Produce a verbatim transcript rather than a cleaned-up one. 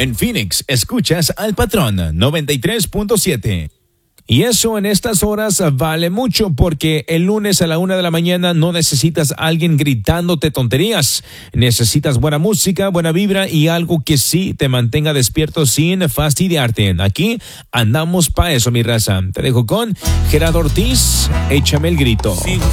En Phoenix, escuchas al Patrón noventa y tres punto siete. Y eso en estas horas vale mucho porque el lunes a la una de la mañana no necesitas a alguien gritándote tonterías. Necesitas buena música, buena vibra y algo que sí te mantenga despierto sin fastidiarte. Aquí andamos pa' eso, mi raza. Te dejo con Gerardo Ortiz, échame el grito.